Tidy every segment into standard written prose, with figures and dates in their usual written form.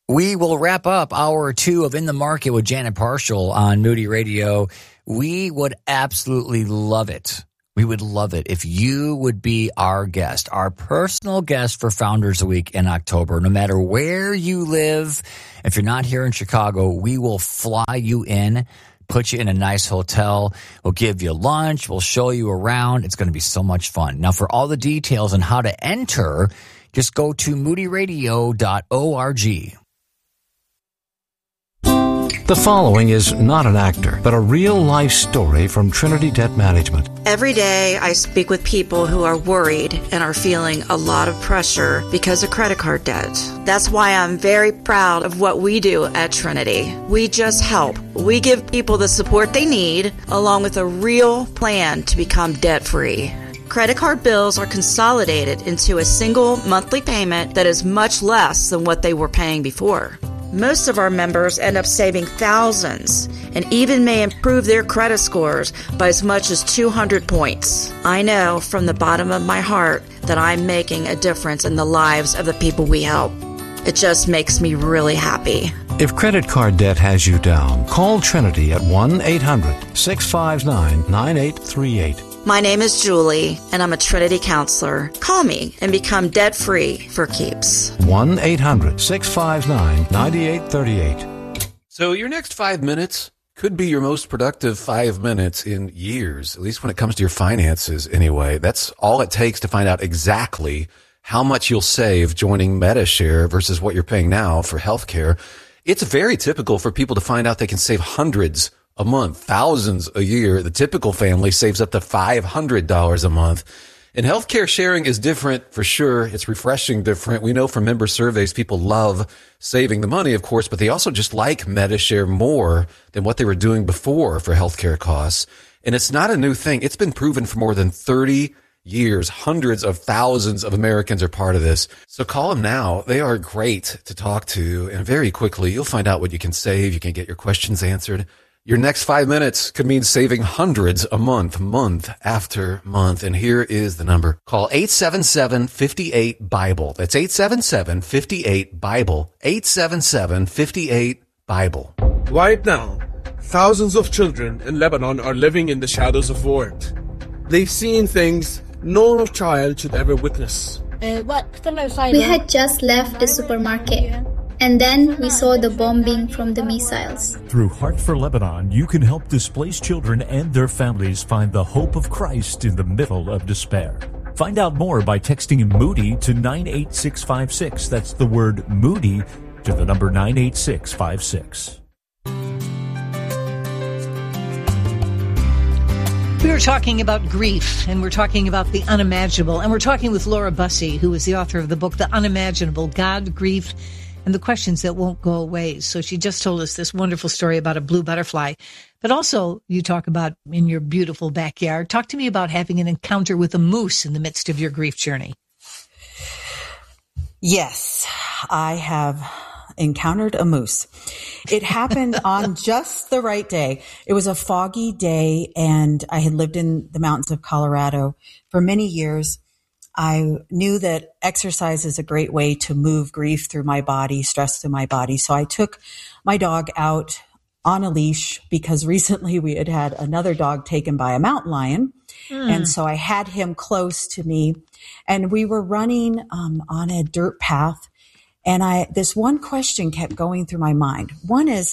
We will wrap up hour 2 of In the Market with Janet Parshall on Moody Radio. We would absolutely love it. We would love it if you would be our guest, our personal guest for Founders Week in October. No matter where you live, if you're not here in Chicago, we will fly you in, put you in a nice hotel. We'll give you lunch. We'll show you around. It's going to be so much fun. Now, for all the details on how to enter, just go to moodyradio.org. The following is not an actor, but a real-life story from Trinity Debt Management. Every day I speak with people who are worried and are feeling a lot of pressure because of credit card debt. That's why I'm very proud of what we do at Trinity. We just help. We give people the support they need, along with a real plan to become debt-free. Credit card bills are consolidated into a single monthly payment that is much less than what they were paying before. Most of our members end up saving thousands and even may improve their credit scores by as much as 200 points. I know from the bottom of my heart that I'm making a difference in the lives of the people we help. It just makes me really happy. If credit card debt has you down, call Trinity at 1-800-659-9838. My name is Julie, and I'm a Trinity counselor. Call me and become debt-free for keeps. 1-800-659-9838. So your next 5 minutes could be your most productive 5 minutes in years, at least when it comes to your finances anyway. That's all it takes to find out exactly how much you'll save joining MediShare versus what you're paying now for healthcare. It's very typical for people to find out they can save hundreds a month, thousands a year. The typical family saves up to $500 a month. And healthcare sharing is different for sure. It's refreshing different. We know from member surveys, people love saving the money, of course, but they also just like MediShare more than what they were doing before for healthcare costs. And it's not a new thing. It's been proven for more than 30 years. Hundreds of thousands of Americans are part of this. So call them now. They are great to talk to. And very quickly, you'll find out what you can save. You can get your questions answered. Your next 5 minutes could mean saving hundreds a month, month after month. And here is the number. Call 877-58-BIBLE. That's 877-58-BIBLE. 877-58-BIBLE. Right now, thousands of children in Lebanon are living in the shadows of war. They've seen things no child should ever witness. We had just left the supermarket. And then we saw the bombing from the missiles. Through Heart for Lebanon, you can help displaced children and their families find the hope of Christ in the middle of despair. Find out more by texting Moody to 98656. That's the word Moody to the number 98656. We were talking about grief, and we're talking about the unimaginable, and we're talking with Laura Bussey, who is the author of the book, The Unimaginable, God, Grief, and the Questions That Won't Go Away. So she just told us this wonderful story about a blue butterfly. But also, you talk about in your beautiful backyard. Talk to me about having an encounter with a moose in the midst of your grief journey. Yes, I have encountered a moose. It happened on just the right day. It was a foggy day, and I had lived in the mountains of Colorado for many years. I knew that exercise is a great way to move grief through my body, stress through my body. So I took my dog out on a leash because recently we had had another dog taken by a mountain lion. And so I had him close to me, and we were running on a dirt path. And this one question kept going through my mind. One is,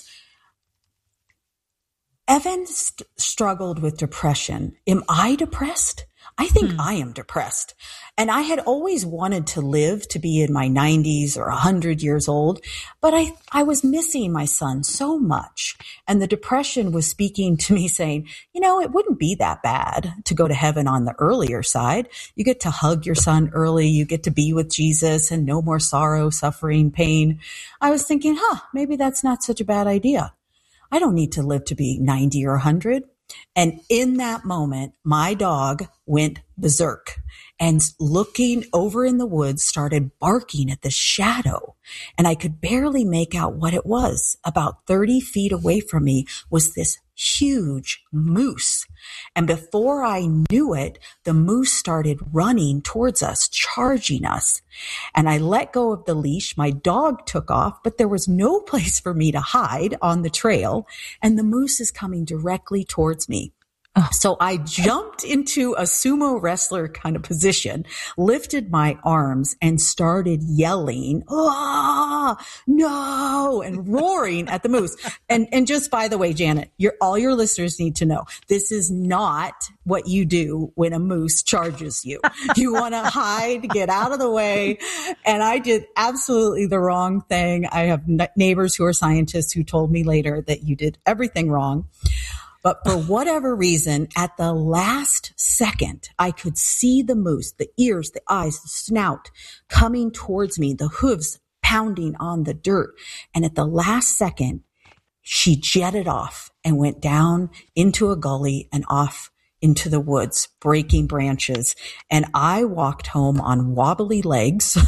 Evan struggled with depression. Am I depressed? I think I am depressed. And I had always wanted to live to be in my 90s or 100 years old, but I was missing my son so much. And the depression was speaking to me saying, it wouldn't be that bad to go to heaven on the earlier side. You get to hug your son early. You get to be with Jesus and no more sorrow, suffering, pain. I was thinking, maybe that's not such a bad idea. I don't need to live to be 90 or 100. And in that moment, my dog went berserk. and looking over in the woods started barking at the shadow. And I could barely make out what it was. About 30 feet away from me was this huge moose. And before I knew it, the moose started running towards us, charging us. And I let go of the leash. My dog took off, but there was no place for me to hide on the trail. And the moose is coming directly towards me. So I jumped into a sumo wrestler kind of position, lifted my arms and started yelling, "Ah, no," and roaring at the moose. And just by the way, Janet, all your listeners need to know, this is not what you do when a moose charges you. You want to hide, get out of the way. And I did absolutely the wrong thing. I have neighbors who are scientists who told me later that you did everything wrong. But for whatever reason, at the last second, I could see the moose, the ears, the eyes, the snout coming towards me, the hooves pounding on the dirt. And at the last second, she jetted off and went down into a gully and off into the woods, breaking branches. And I walked home on wobbly legs.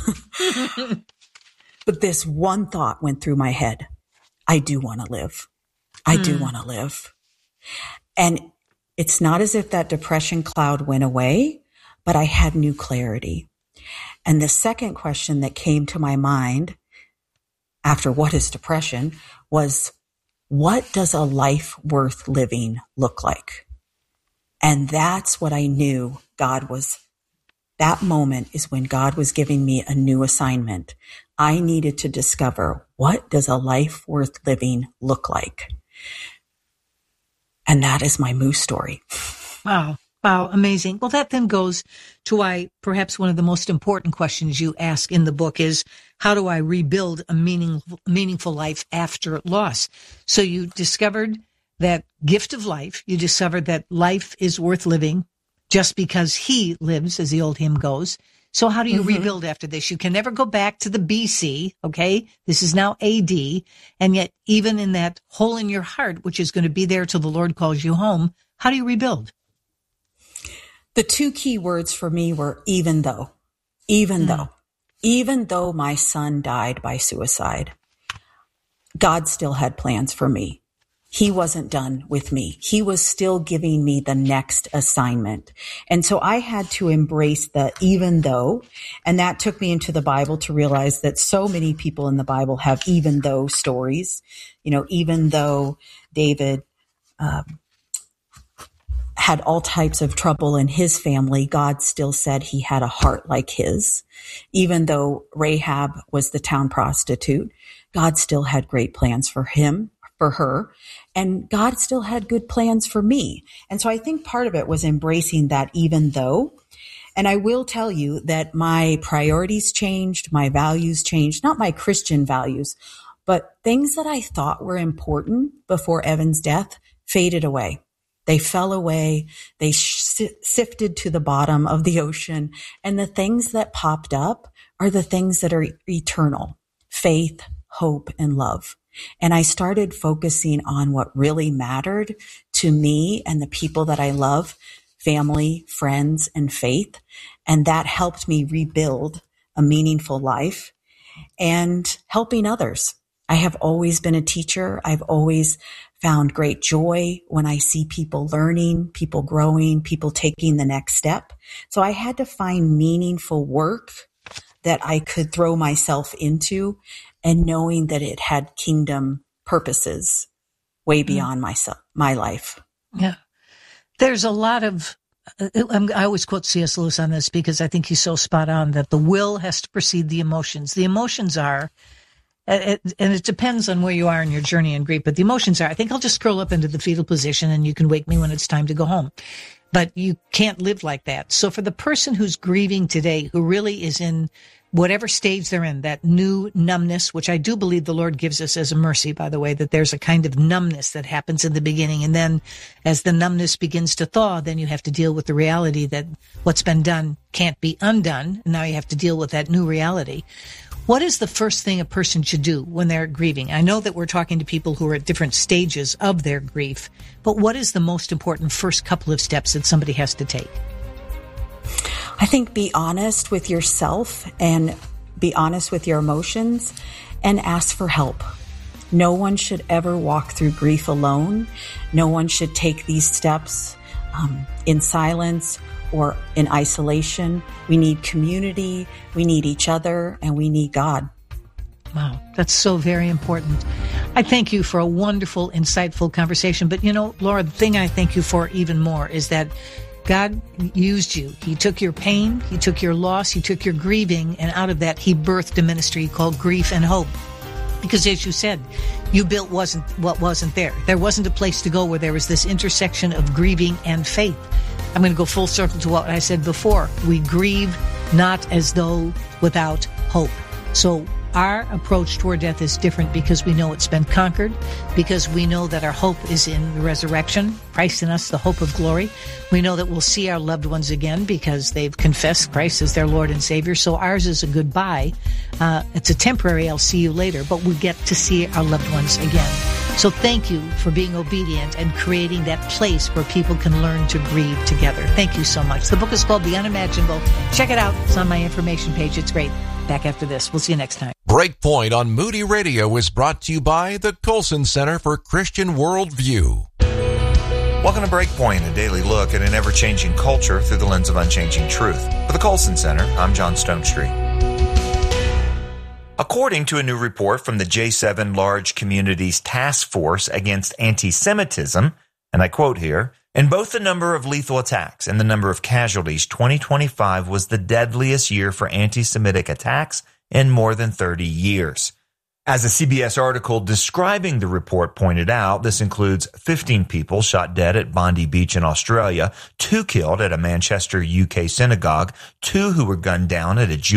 But this one thought went through my head. I do want to live. I do want to live. And it's not as if that depression cloud went away, but I had new clarity. And the second question that came to my mind after what is depression was, what does a life worth living look like? And that's what I knew that moment is when God was giving me a new assignment. I needed to discover, what does a life worth living look like? And that is my moose story. Wow. Amazing. Well, that then goes to why perhaps one of the most important questions you ask in the book is, how do I rebuild a meaningful life after loss? So you discovered that gift of life. You discovered that life is worth living just because he lives, as the old hymn goes. So how do you rebuild after this? You can never go back to the BC, okay? This is now AD. And yet, even in that hole in your heart, which is going to be there till the Lord calls you home, how do you rebuild? The two key words for me were even though. Even though my son died by suicide, God still had plans for me. He wasn't done with me. He was still giving me the next assignment. And so I had to embrace the even though, and that took me into the Bible to realize that so many people in the Bible have even though stories. You know, even though David had all types of trouble in his family, God still said he had a heart like his. Even though Rahab was the town prostitute, God still had great plans for her, and God still had good plans for me. And so I think part of it was embracing that even though. And I will tell you that my priorities changed, my values changed, not my Christian values, but things that I thought were important before Evan's death faded away. They fell away. They sifted to the bottom of the ocean. And the things that popped up are the things that are eternal: faith, hope, and love. And I started focusing on what really mattered to me and the people that I love, family, friends, and faith. And that helped me rebuild a meaningful life and helping others. I have always been a teacher. I've always found great joy when I see people learning, people growing, people taking the next step. So I had to find meaningful work that I could throw myself into, and knowing that it had kingdom purposes way beyond my life. Yeah. There's a lot of, I always quote C.S. Lewis on this because I think he's so spot on, that the will has to precede the emotions. The emotions are, and it depends on where you are in your journey in grief, but the emotions are, I think I'll just curl up into the fetal position and you can wake me when it's time to go home. But you can't live like that. So for the person who's grieving today, who really is in whatever stage they're in, that new numbness, which I do believe the Lord gives us as a mercy, by the way, that there's a kind of numbness that happens in the beginning. And then as the numbness begins to thaw, then you have to deal with the reality that what's been done can't be undone. And now you have to deal with that new reality. What is the first thing a person should do when they're grieving? I know that we're talking to people who are at different stages of their grief, but what is the most important first couple of steps that somebody has to take? I think be honest with yourself and be honest with your emotions and ask for help. No one should ever walk through grief alone. No one should take these steps in silence or in isolation. We need community, we need each other, and we need God. Wow, that's so very important. I thank you for a wonderful, insightful conversation. But Laura, the thing I thank you for even more is that God used you. He took your pain, He took your loss, He took your grieving, and out of that, He birthed a ministry called Grief and Hope. Because as you said, you built what wasn't there. There wasn't a place to go where there was this intersection of grieving and faith. I'm going to go full circle to what I said before. We grieve not as though without hope. So our approach toward death is different because we know it's been conquered, because we know that our hope is in the resurrection, Christ in us, the hope of glory. We know that we'll see our loved ones again because they've confessed Christ as their Lord and Savior. So ours is a goodbye. It's a temporary, I'll see you later, but we get to see our loved ones again. So thank you for being obedient and creating that place where people can learn to grieve together. Thank you so much. The book is called The Unimaginable. Check it out. It's on my information page. It's great. Back after this. We'll see you next time. Breakpoint on Moody Radio is brought to you by the Colson Center for Christian Worldview. Welcome to Breakpoint, a daily look at an ever-changing culture through the lens of unchanging truth. For the Colson Center, I'm John Stonestreet. According to a new report from the J7 Large Communities Task Force Against Anti-Semitism, and I quote here, in both the number of lethal attacks and the number of casualties, 2025 was the deadliest year for anti-Semitic attacks in more than 30 years. As a CBS article describing the report pointed out, this includes 15 people shot dead at Bondi Beach in Australia, 2 killed at a Manchester, UK synagogue, 2 who were gunned down at a Jewish